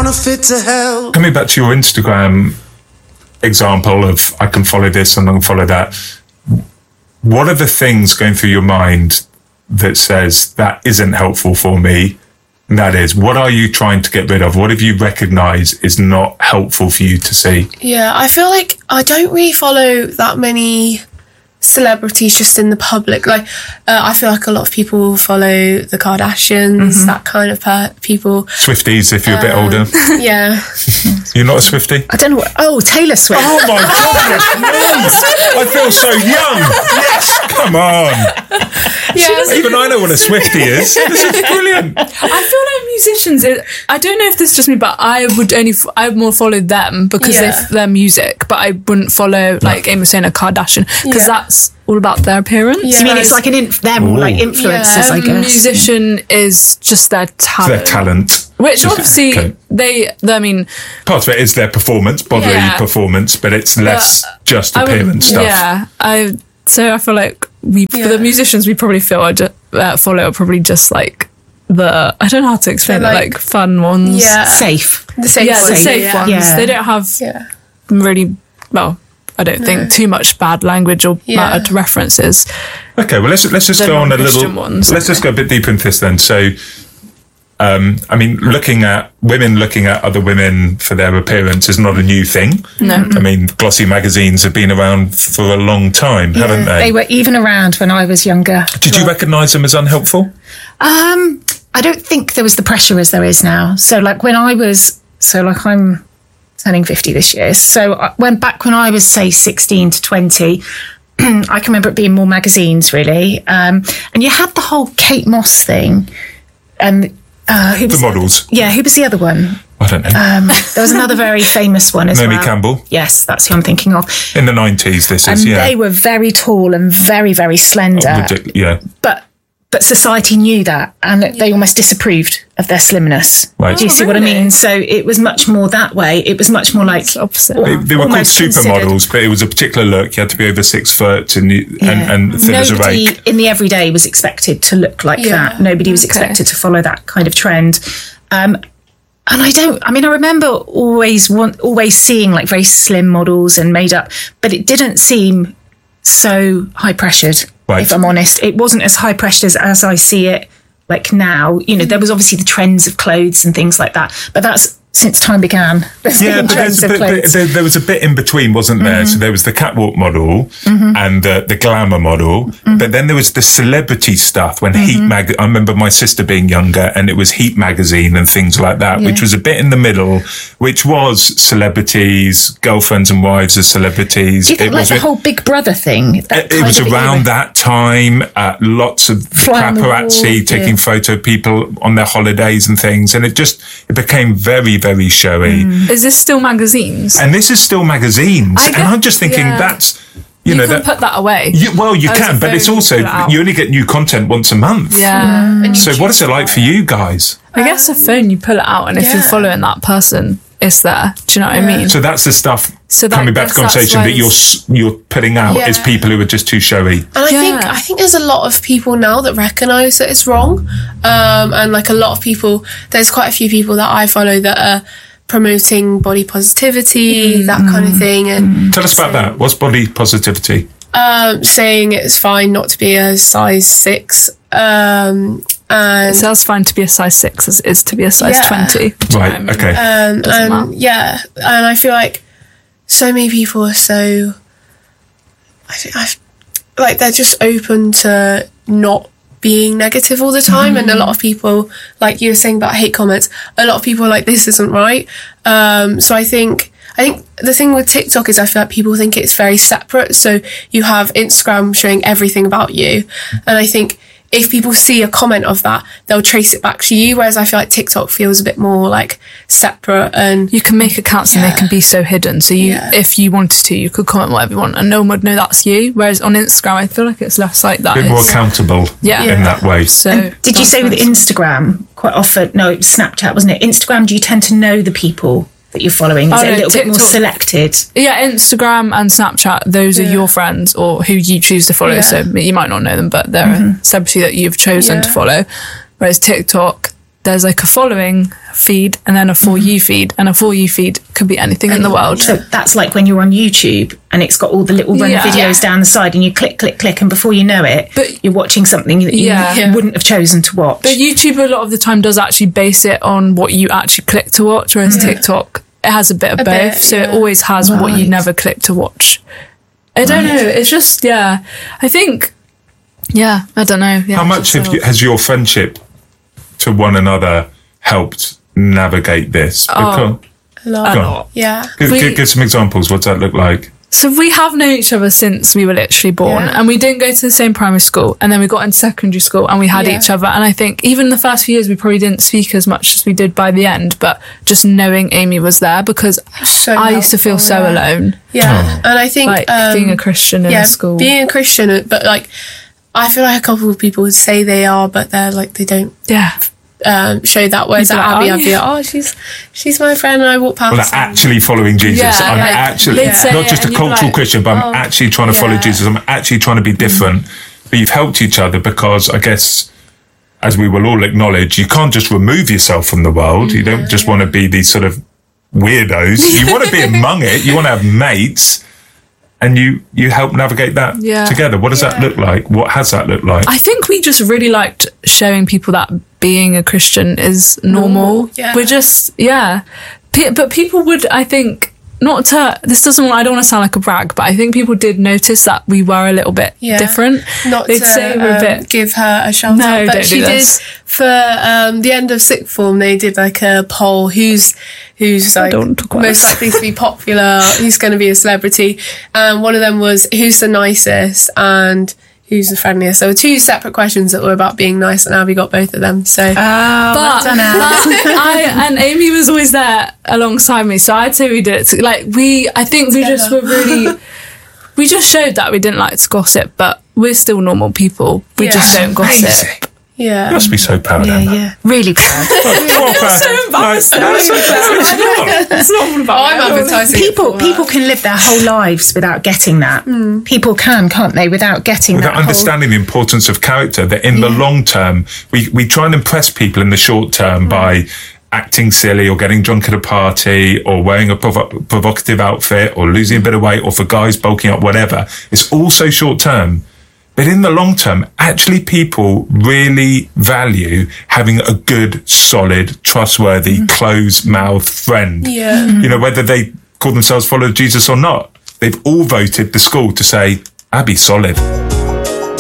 counterfeit to hell. Coming back to your Instagram example of I can follow this and I can follow that, what are the things going through your mind that says that isn't helpful for me? And that is, what are you trying to get rid of? What have you recognised is not helpful for you to see? Yeah, I feel like I don't really follow that many celebrities just in the public. Like, I feel like a lot of people follow the Kardashians, that kind of people. Swifties, if you're a bit older. Yeah. You're not a Swiftie? I don't know what... Oh, Taylor Swift. Oh my goodness, I feel so young. Yes, come on. Yeah. Even I know what a Swiftie is. This is brilliant. I feel like musicians, I don't know if this is just me, but I would more follow them because of their music, but I wouldn't follow, like Amy was saying, a Kardashian, because that's all about their appearance. Yeah. You mean it's like they're more like influencers, I guess. A musician is just their talent. Their talent. Which obviously I mean... Part of it is their performance, bodily performance, but it's less just appearance stuff. Yeah, so I feel like for the musicians we probably follow are probably just like the, I don't know how to explain it, like fun ones. Yeah. Safe. The safe ones. Yeah. They don't have really, well, I don't think too much bad language or bad references. Okay, well let's just go on a little. Let's just go a bit deeper into this then. So, I mean, looking at other women for their appearance is not a new thing. No. I mean, glossy magazines have been around for a long time, haven't they? They were even around when I was younger. Did you recognise them as unhelpful? I don't think there was the pressure as there is now. So like I'm turning 50 this year. So when I was, say, 16 to 20, I can remember it being more magazines, really. And you had the whole Kate Moss thing. And who was the models? Who was the other one? I don't know. There was another very famous one as Naomi well. Campbell. Yes, that's who I'm thinking of. In the 90s, this is, they were very tall and very, very slender. But society knew that, and they almost disapproved of their slimness. Right. Do you see what I mean? So it was much more that way. It was much more like opposite. They were called supermodels, but it was a particular look. You had to be over 6 foot and thin as a rake. Nobody in the everyday was expected to look like that. Nobody was expected to follow that kind of trend. And I remember always seeing like very slim models and made up, but it didn't seem so high pressured. Right. If I'm honest, it wasn't as high pressured as I see it like now. You know, there was obviously the trends of clothes and things like that, but that's since time began. Yeah, but there was a bit in between, wasn't there? So there was the catwalk model and the glamour model, but then there was the celebrity stuff when I remember my sister being younger and it was Heat magazine and things like that, which was a bit in the middle, which was celebrities, girlfriends and wives of celebrities. Do you think like the whole Big Brother thing? It was around that time, lots of paparazzi taking photo of people on their holidays and things, and it became very, very showy. Is this still magazines? And this is still magazines. And I'm just thinking that's... You can put that away. You can, but it's also... You only get new content once a month. Yeah. So what is it like for you guys? I guess a phone, you pull it out, and if you're following that person, it's there. Do you know what I mean? So that's the stuff, coming back to conversation, that you're putting out is people who are just too showy. And I think there's a lot of people now that recognise that it's wrong. And like a lot of people, there's quite a few people that I follow that are promoting body positivity, that kind of thing. And tell us about that. What's body positivity? Saying it's fine not to be a size 6. And it sounds fine to be a size 6 as it is to be a size 20. Right, okay. And I feel like so many people are so... like they're just open to not being negative all the time, and a lot of people, like you were saying about hate comments, a lot of people are like, this isn't right. So I think the thing with TikTok is I feel like people think it's very separate. So you have Instagram showing everything about you, and I think if people see a comment of that, they'll trace it back to you, whereas I feel like TikTok feels a bit more like separate, and you can make accounts and they can be so hidden, so if you wanted to, you could comment whatever you want and no one would know that's you, whereas on Instagram I feel like it's less like that. A bit more accountable in that way. So and did you say with Instagram quite often, no, it was Snapchat, wasn't it? Instagram, do you tend to know the people that you're following? Is it a little bit more selected? Yeah, Instagram and Snapchat, those are your friends or who you choose to follow. So you might not know them, but they're a celebrity that you've chosen to follow. Whereas TikTok, there's like a following feed and then a For You feed, and a For You feed could be anything in the world. So that's like when you're on YouTube and it's got all the little run videos down the side, and you click, and before you know it, you're watching something that you wouldn't have chosen to watch. But YouTube a lot of the time does actually base it on what you actually click to watch, whereas TikTok, it has a bit of both. So it always has what you never click to watch. I don't know. It's just, I think, I don't know. How much has your friendship to one another helped navigate this? A lot. Yeah. Give some examples. What's that look like? So we have known each other since we were literally born, and we didn't go to the same primary school, and then we got into secondary school and we had each other. And I think even the first few years we probably didn't speak as much as we did by the end, but just knowing Amy was there, because I used to feel so alone. Yeah. And I think like being a Christian in a school. Being a Christian, but like I feel like a couple of people would say they are, but they're like they don't show that. Whereas at Abbey, I'd be like, she's my friend, and I walk past. Well, I'm actually following Jesus. I'm actually not just a cultural Christian, but I'm actually trying to follow Jesus. I'm actually trying to be different. But you've helped each other, because I guess, as we will all acknowledge, you can't just remove yourself from the world. You don't just want to be these sort of weirdos. You want to be among it. You want to have mates. And you help navigate that together. What does that look like? What has that looked like? I think we just really liked showing people that being a Christian is normal. Yeah. We're just, but people would, I think, I don't want to sound like a brag, but I think people did notice that we were a little bit different. They'd say we're a bit, give her a shout out. But she did, for the end of sixth form, they did like a poll, who's like most likely to be popular, who's going to be a celebrity. And one of them was, who's the nicest and who's the friendliest. There were two separate questions that were about being nice, and Abby got both of them. So, and Amy was always there alongside me, so I'd say we did it. I think we just were really, we just showed that we didn't like to gossip, but we're still normal people. We just don't gossip. Yeah. You must be so proud, Anna. Yeah. Really proud. So embarrassed. It's not about I'm advertising. People can live their whole lives without getting that. People can't they, without getting without that understanding the importance of character, that in the long term, we try and impress people in the short term by acting silly or getting drunk at a party or wearing a provocative outfit or losing a bit of weight, or for guys bulking up, whatever. It's all so short term. But in the long term, actually people really value having a good, solid, trustworthy, closed-mouthed friend. Yeah. You know, whether they call themselves followers of Jesus or not. They've all voted the school to say, Abby's solid.